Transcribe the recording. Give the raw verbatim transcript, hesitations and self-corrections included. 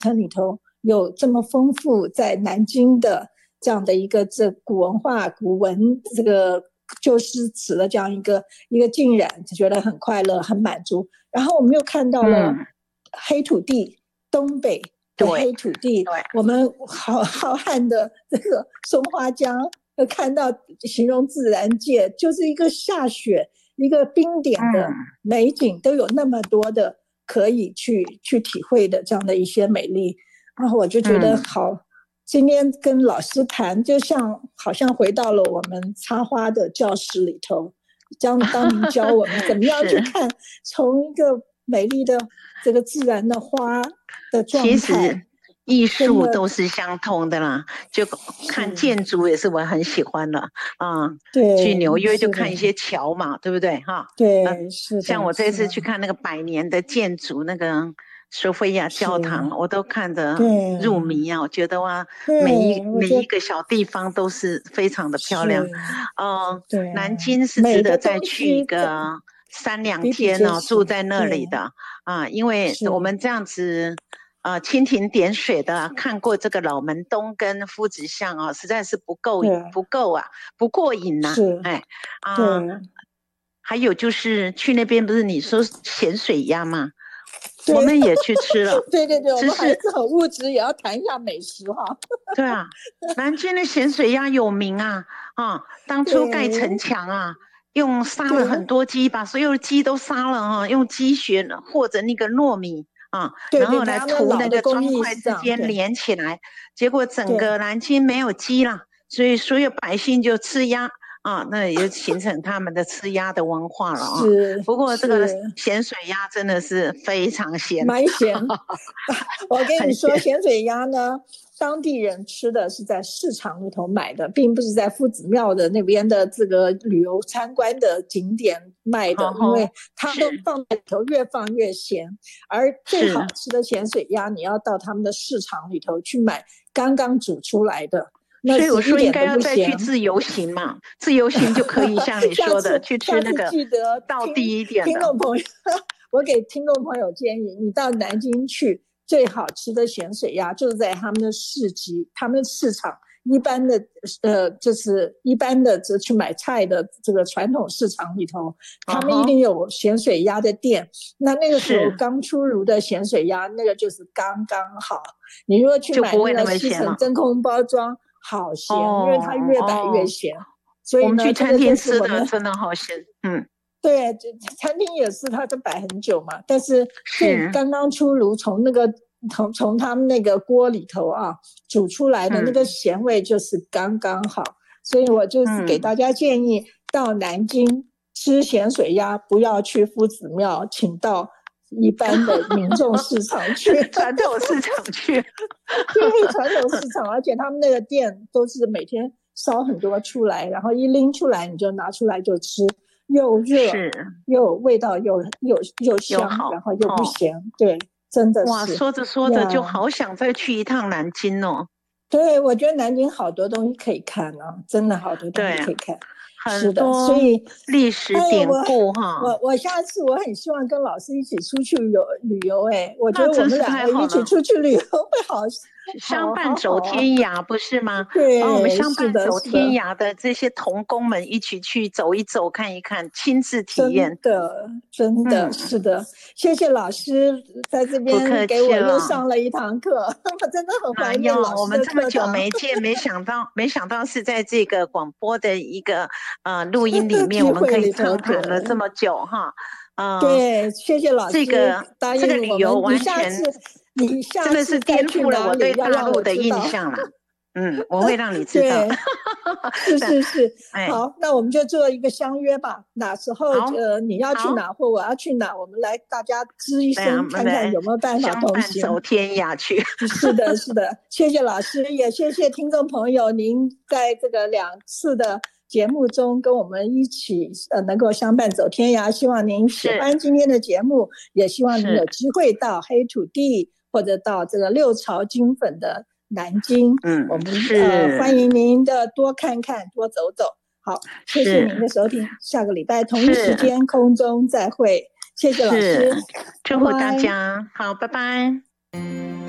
城里头有这么丰富在南京的这样的一个这古文化、古文这个旧诗词的这样一个一个浸染，就觉得很快乐、很满足。然后我们又看到了黑土地，嗯、东北的黑土地，我们浩浩瀚的这个松花江，看到形容自然界就是一个下雪、一个冰点的美景，都有那么多的可以去去体会的这样的一些美丽。然后我就觉得好。嗯，今天跟老师谈，就像好像回到了我们插花的教室里头，将当您教我们怎么样去看从一个美丽的这个自然的花的状态， 其实艺术都是相通的啦，就看建筑也是我很喜欢的啊。 对， 去纽约就看一些桥嘛，对不对哈？ 对，啊、是的。 像我这次去看那个百年的建筑，那个索菲亚教堂，我都看得入迷啊！我觉得哇，每一每一个小地方都是非常的漂亮。嗯，呃、南京是值得再去一个三两天哦，住在那里的啊，因为我们这样子呃蜻蜓点水的看过这个老门东跟夫子巷啊，实在是不够不够啊，不过瘾呐、啊！哎啊、呃，还有就是去那边不是你说咸水鸭吗？我们也去吃了。 对对对，我们还是很物质，也要谈一下美食哈。 对啊，南京的咸水鸭有名啊啊！当初盖城墙啊，用杀了很多鸡，把所有的鸡都杀了啊，用鸡血或者那个糯米啊，然后来涂那个砖块之间连起来，结果整个南京没有鸡了，所以所有百姓就吃鸭。啊，那也形成他们的吃鸭的文化了啊。不过这个咸水鸭真的是非常咸， 蛮咸。我跟你说，咸水鸭呢，当地人吃的是在市场里头买的，并不是在夫子庙的那边的这个旅游参观的景点卖的，因为它都放在里头，越放越咸。而最好吃的咸水鸭，你要到他们的市场里头去买刚刚煮出来的。 所以我说应该要再去自由行嘛，自由行就可以像你说的去吃那个道地一点的。 听众朋友，我给听众朋友建议，你到南京去，最好吃的咸水鸭就是在他们的市集、他们市场一般的呃，就是一般的这去买菜的这个传统市场里头，他们一定有咸水鸭的店。那那个时候刚出炉的咸水鸭，那个就是刚刚好。你如果去买那个西城真空包装。好咸，哦、因为它越摆越咸，哦、所以呢， 我们去餐厅吃的真的好咸。嗯， 对，餐厅也是，它都摆很久嘛。但是最刚刚出炉，从那个从从他们那个锅里头啊煮出来的那个咸味就是刚刚好。嗯、所以我就是给大家建议，到南京吃咸水鸭，不要去夫子庙，请到一般的民众市场去， 传统市场去， 对，传统市场，而且他们那个店都是每天烧很多出来，然后一拎出来你就拿出来就吃，又热又味道又又又香，然后又不咸，哦、对，真的是。 哇，说着说着就好想再去一趟南京哦。 对，我觉得南京好多东西可以看啊，真的好多东西可以看。 很多所以历史典故哈、 哎，我 我, 我下次我很希望跟老师一起出去游旅游，哎，我觉得我们两个一起出去旅游会好， 相伴走天涯不是吗？ 对， 把我们相伴走天涯的这些同工们一起去走一走、看一看，亲自体验。 真的，真的、嗯、是的，谢谢老师在这边给我又上了一堂课，我真的很怀念老师的课堂。 我们这么久没见，没想到，没想到是在这个广播的一个呃录音里面，我们可以畅谈了这么久哈。 嗯、呃，对，谢谢老师。 这个这个旅游完全。 你下次真的是颠覆了我对大陆的印象了。嗯，我会让你知道。 是是是，好，那我们就做一个相约吧。哪时候呃你要去哪或我要去哪，我们来大家吱一声，看看有没有办法同行， 走天涯去。 是的，是的，谢谢老师，也谢谢听众朋友，您在这个两次的节目中跟我们一起呃能够相伴走天涯。希望您喜欢今天的节目，也希望您有机会到黑土地或者到这个六朝金粉的南京， 嗯， 我们呃欢迎您的多看看多走走。好，谢谢您的收听，下个礼拜同一时间空中再会，谢谢老师， 祝福大家，好，拜拜。